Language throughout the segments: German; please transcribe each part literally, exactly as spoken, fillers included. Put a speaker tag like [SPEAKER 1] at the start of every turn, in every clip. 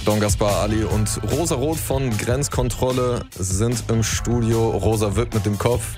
[SPEAKER 1] Don Gaspar, Ali und Rosa Roth von Grenzkontrolle sind im Studio. Rosa wirkt mit dem Kopf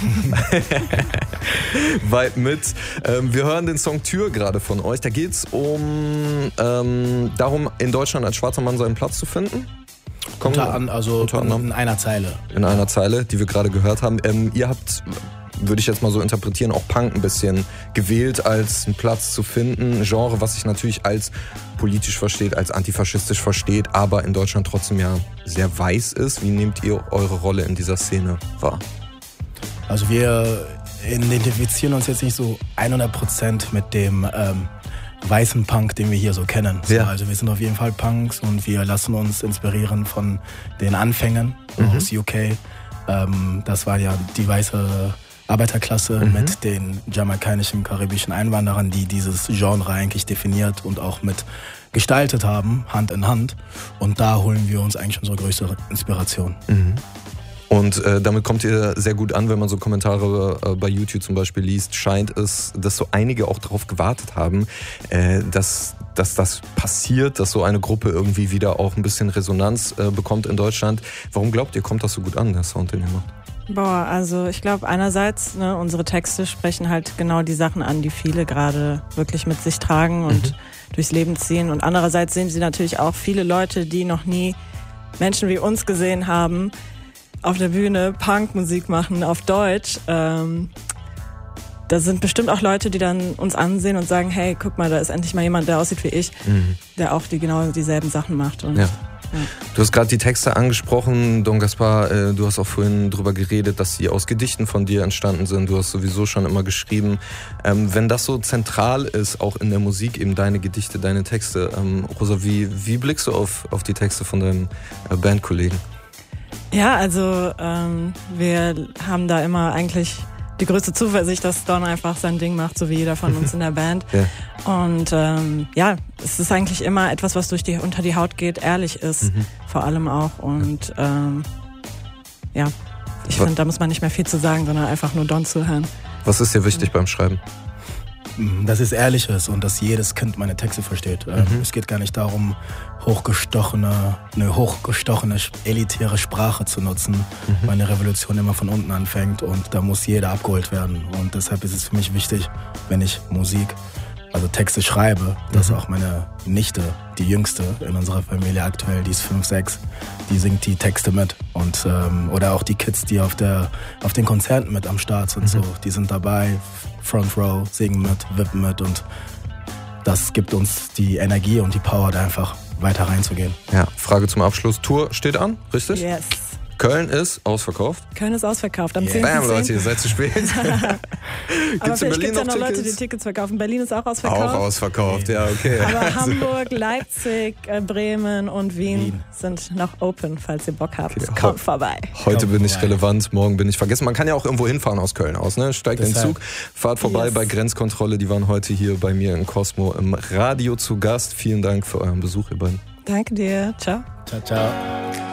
[SPEAKER 1] weit mit. Ähm, wir hören den Song Tür gerade von euch. Da geht es um ähm, darum, in Deutschland als schwarzer Mann seinen Platz zu finden. Kommen
[SPEAKER 2] unter an, also
[SPEAKER 1] unter
[SPEAKER 2] in einer Zeile.
[SPEAKER 1] In einer Zeile, die wir gerade gehört haben. Ähm, ihr habt, würde ich jetzt mal so interpretieren, auch Punk ein bisschen gewählt, als einen Platz zu finden. Genre, was sich natürlich als politisch versteht, als antifaschistisch versteht, aber in Deutschland trotzdem ja sehr weiß ist. Wie nehmt ihr eure Rolle in dieser Szene wahr?
[SPEAKER 2] Also wir identifizieren uns jetzt nicht so hundert Prozent mit dem ähm, weißen Punk, den wir hier so kennen. Ja. So, also wir sind auf jeden Fall Punks und wir lassen uns inspirieren von den Anfängen mhm. aus U K. Ähm, das war ja die weiße Arbeiterklasse mhm. mit den jamaikanischen, karibischen Einwanderern, die dieses Genre eigentlich definiert und auch mit gestaltet haben, Hand in Hand. Und da holen wir uns eigentlich unsere größte Inspiration.
[SPEAKER 1] Mhm. Und äh, damit kommt ihr sehr gut an, wenn man so Kommentare äh, bei YouTube zum Beispiel liest, scheint es, dass so einige auch darauf gewartet haben, äh, dass, dass das passiert, dass so eine Gruppe irgendwie wieder auch ein bisschen Resonanz äh, bekommt in Deutschland. Warum glaubt ihr, kommt das so gut an, der Sound, den ihr macht?
[SPEAKER 3] Boah, also ich glaube einerseits, ne, unsere Texte sprechen halt genau die Sachen an, die viele gerade wirklich mit sich tragen und mhm. durchs Leben ziehen. Und andererseits sehen sie natürlich auch viele Leute, die noch nie Menschen wie uns gesehen haben, auf der Bühne Punkmusik machen auf Deutsch. Ähm, da sind bestimmt auch Leute, die dann uns ansehen und sagen, hey, guck mal, da ist endlich mal jemand, der aussieht wie ich, mhm. der auch die genau dieselben Sachen macht. Und,
[SPEAKER 1] ja.
[SPEAKER 3] ja.
[SPEAKER 1] Du hast gerade die Texte angesprochen, Don Gaspar, äh, du hast auch vorhin drüber geredet, dass sie aus Gedichten von dir entstanden sind. Du hast sowieso schon immer geschrieben. Ähm, wenn das so zentral ist, auch in der Musik, eben deine Gedichte, deine Texte, ähm, Rosa, wie, wie blickst du auf, auf die Texte von deinem äh, Bandkollegen?
[SPEAKER 3] Ja, also ähm, wir haben da immer eigentlich die größte Zuversicht, dass Don einfach sein Ding macht, so wie jeder von uns in der Band. Ja. Und ähm, ja, es ist eigentlich immer etwas, was durch die unter die Haut geht, ehrlich ist, mhm. vor allem auch. Und ähm, ja, ich finde, da muss man nicht mehr viel zu sagen, sondern einfach nur Don zuhören.
[SPEAKER 1] Was ist dir wichtig mhm. beim Schreiben?
[SPEAKER 2] Dass es ehrlich ist und dass jedes Kind meine Texte versteht. Mhm. Es geht gar nicht darum, hochgestochene, eine hochgestochene, elitäre Sprache zu nutzen, mhm. weil eine Revolution immer von unten anfängt und da muss jeder abgeholt werden. Und deshalb ist es für mich wichtig, wenn ich Musik, also Texte schreibe, dass mhm. auch meine Nichte, die jüngste in unserer Familie aktuell, die ist fünf, sechs, die singt die Texte mit. Und, ähm, oder auch die Kids, die auf, der, auf den Konzerten mit am Start sind, mhm. so, die sind dabei, Front Row, singen mit, wippen mit und das gibt uns die Energie und die Power, da einfach weiter reinzugehen.
[SPEAKER 1] Ja, Frage zum Abschluss. Tour steht an, richtig?
[SPEAKER 3] Yes.
[SPEAKER 1] Köln ist ausverkauft.
[SPEAKER 3] Köln ist ausverkauft. Am
[SPEAKER 1] yeah. Bam, Leute, ihr seid zu spät.
[SPEAKER 3] Gibt's Aber vielleicht gibt es ja noch Leute, die Tickets verkaufen. Berlin ist auch ausverkauft.
[SPEAKER 1] Auch ausverkauft, ja, okay.
[SPEAKER 3] Aber also. Hamburg, Leipzig, Bremen und Wien, Wien sind noch open, falls ihr Bock habt. Okay. Kommt vorbei.
[SPEAKER 1] Heute
[SPEAKER 3] Kommt
[SPEAKER 1] bin ich
[SPEAKER 3] vorbei.
[SPEAKER 1] relevant, morgen bin ich vergessen. Man kann ja auch irgendwo hinfahren aus Köln aus, ne? Steigt in den Zug, fahrt vorbei yes. bei Grenzkontrolle. Die waren heute hier bei mir in Cosmo im Radio zu Gast. Vielen Dank für euren Besuch, ihr beiden.
[SPEAKER 3] Danke dir. Ciao.
[SPEAKER 2] Ciao, ciao.